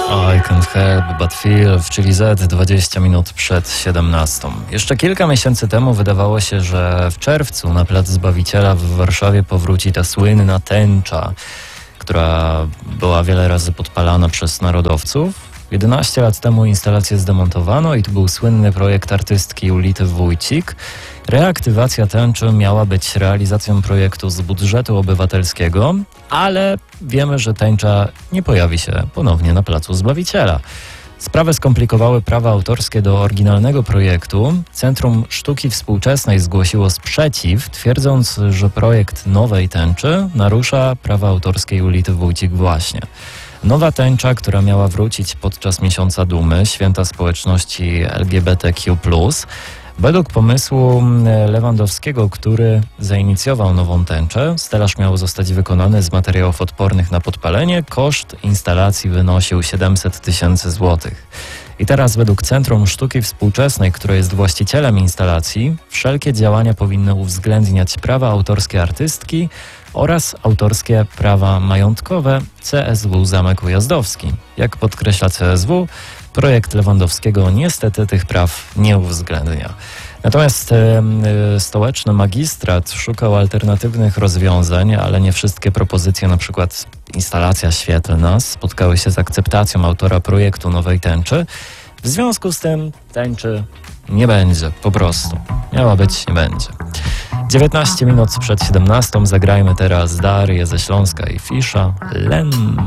I Can't Help But Feel w Chili Z 20 minut przed 17. Jeszcze kilka miesięcy temu wydawało się, że w czerwcu na Plac Zbawiciela w Warszawie powróci ta słynna tęcza, która była wiele razy podpalana przez narodowców. 11 lat temu instalację zdemontowano i to był słynny projekt artystki Julity Wójcik. Reaktywacja tęczy miała być realizacją projektu z budżetu obywatelskiego, ale wiemy, że tęcza nie pojawi się ponownie na Placu Zbawiciela. Sprawę skomplikowały prawa autorskie do oryginalnego projektu. Centrum Sztuki Współczesnej zgłosiło sprzeciw, twierdząc, że projekt nowej tęczy narusza prawa autorskie Julity Wójcik właśnie. Nowa tęcza, która miała wrócić podczas Miesiąca Dumy, święta społeczności LGBTQ+, według pomysłu Lewandowskiego, który zainicjował nową tęczę, stelaż miał zostać wykonany z materiałów odpornych na podpalenie. Koszt instalacji wynosił 700 000 złotych. I teraz według Centrum Sztuki Współczesnej, które jest właścicielem instalacji, wszelkie działania powinny uwzględniać prawa autorskie artystki oraz autorskie prawa majątkowe CSW Zamek Ujazdowski. Jak podkreśla CSW, projekt Lewandowskiego niestety tych praw nie uwzględnia. Natomiast stołeczny magistrat szukał alternatywnych rozwiązań, ale nie wszystkie propozycje, na przykład instalacja świetlna, spotkały się z akceptacją autora projektu nowej tęczy. W związku z tym tęczy nie będzie, po prostu. Miała być, nie będzie. 19 minut przed 17 zagrajmy teraz Darię ze Śląska i Fisza, Len.